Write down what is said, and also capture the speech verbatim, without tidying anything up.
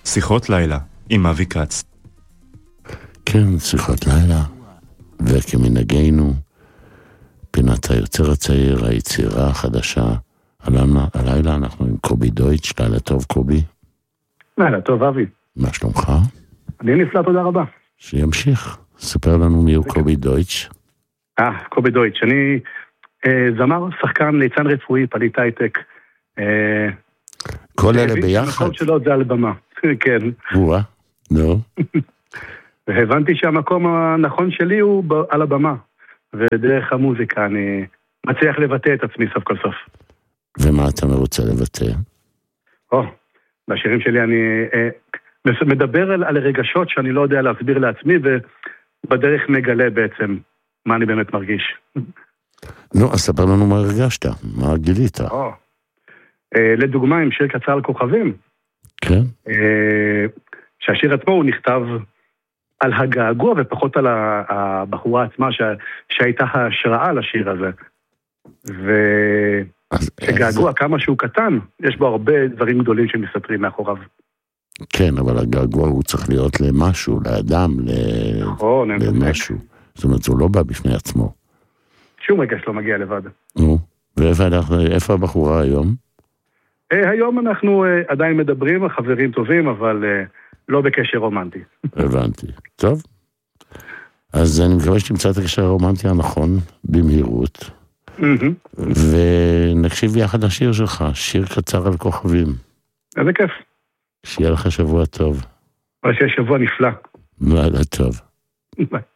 שיחות לילה עם אבי כץ. כן, שיחות לילה, וכמנהגנו, פינת היוצר הצעיר, היצירה החדשה. הלילה אנחנו עם קובי דויטש. לילה טוב, קובי. לילה טוב, אבי. מה שלומך? אני נפלא, תודה רבה. שימשיך. ספר לנו מי הוא קובי דויטש. אה, קובי דויטש. אני אה, זמר, שחקן, ליצן רפואי, פליט הייטק. אה, כל אלה ביחד? המקום שלו זה על במה, כן. וואה, נו. והבנתי שהמקום הנכון שלי הוא על הבמה, ודרך המוזיקה אני מצליח לבטא את עצמי סוף כל סוף. ומה אתה רוצה לבטא? או, בשירים שלי אני אה, מדבר על, על רגשות שאני לא יודע להסביר לעצמי, ובדרך מגלה בעצם מה אני באמת מרגיש. נו, אז ספר לנו מה הרגשת, מה גילית? או, אה, לדוגמה עם שיר קצר על כוכבים. כן. אה, שהשיר עצמו הוא נכתב על הגעגוע ופחות על הבחורה עצמה ש... שהייתה השראה לשיר הזה. וגעגוע זה... כמה שהוא קטן, יש בו הרבה דברים גדולים שמסתתרים מאחוריו. כן, אבל הגעגוע הוא צריך להיות למשהו, לאדם, ל... נכון, למשהו. זאת אומרת, הוא לא בא בפני עצמו. שום רגש לא מגיע לבד. נו, ואיפה הבחורה היום? היום אנחנו עדיין מדברים, חברים טובים, אבל לא בקשר רומנטי. הבנתי. טוב. אז אני מקווה שתמצא את הקשר הרומנטי הנכון, במהירות. ונקשיב יחד לשיר שלך, שיר קצר על כוכבים. איזה כיף. שיהיה לך שבוע טוב. שיהיה שבוע נפלא. לילה טוב. ביי.